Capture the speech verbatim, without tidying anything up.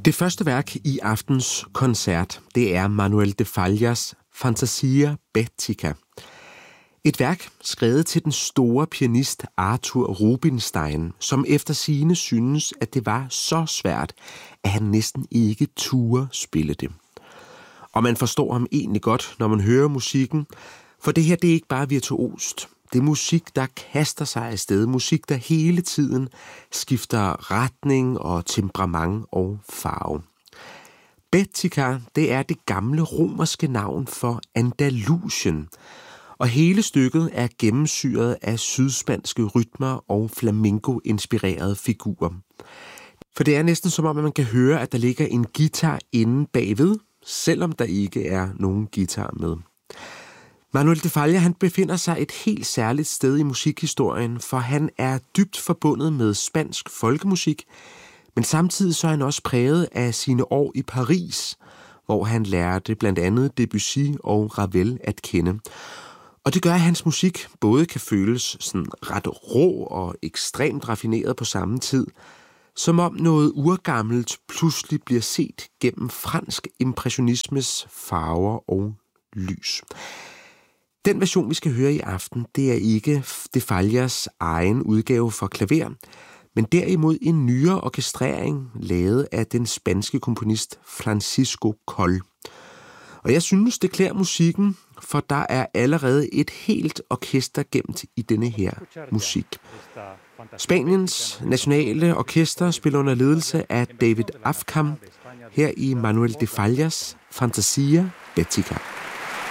Det første værk i aftens koncert, det er Manuel de Fallas Fantasia Bética. Et værk skrevet til den store pianist Arthur Rubinstein, som efter sigende synes, at det var så svært, at han næsten ikke turde spille det. Og man forstår ham egentlig godt, når man hører musikken, for det her det er ikke bare virtuost. Det er musik, der kaster sig afsted. Musik, der hele tiden skifter retning og temperament og farve. Bética, det er det gamle romerske navn for Andalusien. Og hele stykket er gennemsyret af sydspanske rytmer og flamenco-inspirerede figurer. For det er næsten som om, at man kan høre, at der ligger en guitar inde bagved, selvom der ikke er nogen guitar med. Manuel de Falla, han befinder sig et helt særligt sted i musikhistorien, for han er dybt forbundet med spansk folkemusik, men samtidig så er han også præget af sine år i Paris, hvor han lærte blandt andet Debussy og Ravel at kende. Og det gør, at hans musik både kan føles sådan ret rå og ekstremt raffineret på samme tid, som om noget urgammelt pludselig bliver set gennem fransk impressionismes farver og lys. Den version, vi skal høre i aften, det er ikke de Fallas egen udgave for klaver, men derimod en nyere orkestrering lavet af den spanske komponist Francisco Coll. Og jeg synes, det klæder musikken, for der er allerede et helt orkester gemt i denne her musik. Spaniens nationale orkester spiller under ledelse af David Afkham her i Manuel de Fallas Fantasia Bética.